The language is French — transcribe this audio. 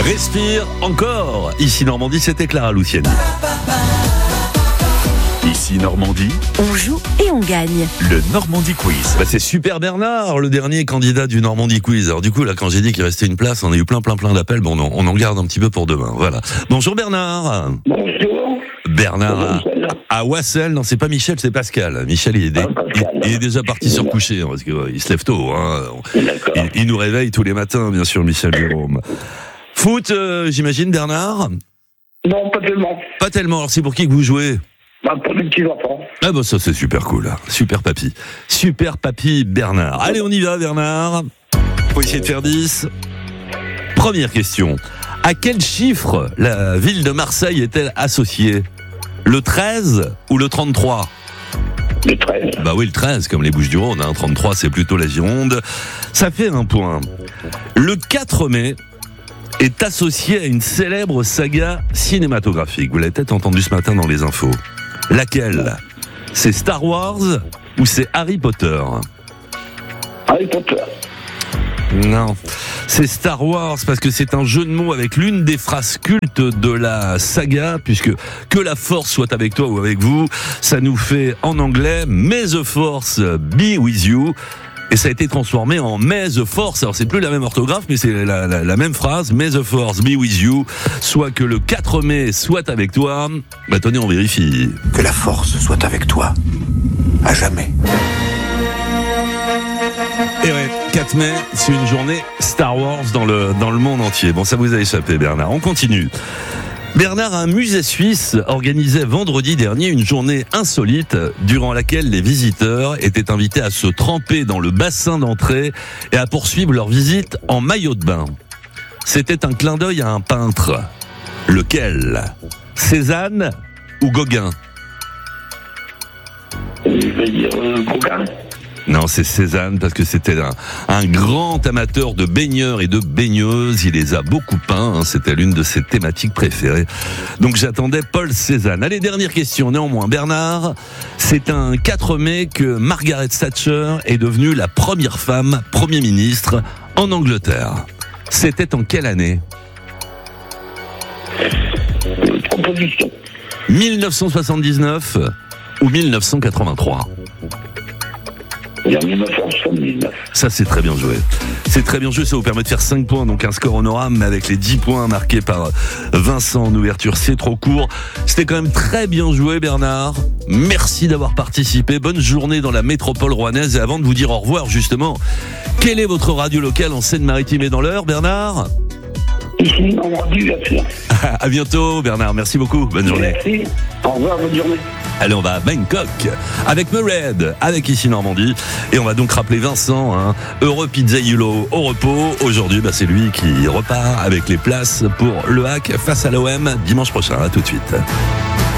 Respire encore. Ici Normandie, c'était Clara Luciani. Ici Normandie, On joue et on gagne. le Normandie Quiz. C'est Super Bernard, le dernier candidat du Normandie Quiz. Alors du coup, là, quand j'ai dit qu'il restait une place, on a eu plein d'appels. Bon, on en garde un petit peu pour demain. Voilà. Bonjour Bernard. Bonjour. Bernard Bonjour, à Wassel. Non, c'est pas Michel, c'est Pascal. Michel, il est déjà parti se recoucher, hein, parce qu'il se lève tôt. Hein. D'accord. Il nous réveille tous les matins, bien sûr, Michel Jérôme. Foot, j'imagine, Bernard? Non, pas tellement. Pas tellement. Alors c'est pour qui que vous jouez? Pour les petits-enfants. Ah bah ça c'est super cool, super papy Bernard. Allez, on y va Bernard. Faut essayer de faire 10. Première question. À quel chiffre la ville de Marseille est-elle associée? Le 13 ou le 33? Le 13. Bah oui, le 13 comme les Bouches-du-Rhône, 33 c'est plutôt la Gironde. Ça fait un point. Le 4 mai est associé à une célèbre saga cinématographique. Vous l'avez peut-être entendu ce matin dans les infos. Laquelle? C'est Star Wars ou c'est Harry Potter? Harry Potter. Non, c'est Star Wars parce que c'est un jeu de mots avec l'une des phrases cultes de la saga, puisque que la force soit avec toi ou avec vous, ça nous fait en anglais May the Force be with you. Et ça a été transformé en May the Force. Alors c'est plus la même orthographe, mais c'est la même phrase. May the Force be with you. Soit que le 4 mai soit avec toi. Bah tenez, on vérifie. Que la force soit avec toi, à jamais. Et ouais, 4 mai, c'est une journée Star Wars dans le monde entier. Bon, ça vous a échappé, Bernard. On continue. Bernard, un musée suisse organisait vendredi dernier une journée insolite durant laquelle les visiteurs étaient invités à se tremper dans le bassin d'entrée et à poursuivre leur visite en maillot de bain. C'était un clin d'œil à un peintre. Lequel? Cézanne ou Gauguin? Je vais dire Gauguin. Non, c'est Cézanne parce que c'était un grand amateur de baigneurs et de baigneuses. Il les a beaucoup peints, c'était l'une de ses thématiques préférées. Donc j'attendais Paul Cézanne. Allez, dernière question néanmoins. Bernard, c'est un 4 mai que Margaret Thatcher est devenue la première femme Premier ministre en Angleterre. C'était en quelle année? Proposition. 1979 ou 1983? Il y a 1979. Ça, c'est très bien joué. C'est très bien joué, ça vous permet de faire 5 points, donc un score honorable, mais avec les 10 points marqués par Vincent en ouverture, c'est trop court. C'était quand même très bien joué, Bernard. Merci d'avoir participé. Bonne journée dans la métropole rouennaise. Et avant de vous dire au revoir, justement, quelle est votre radio locale en Seine-Maritime et dans l'Eure, Bernard? Ici, Normandie, bien sûr. À bientôt, Bernard. Merci beaucoup. Bonne journée. Merci. Au revoir, bonne journée. Allez, on va à Bangkok avec Murad, avec Ici Normandie. Et on va donc rappeler Vincent, Euro Pizza Yulo au repos. Aujourd'hui, c'est lui qui repart avec les places pour le hack face à l'OM dimanche prochain. À tout de suite.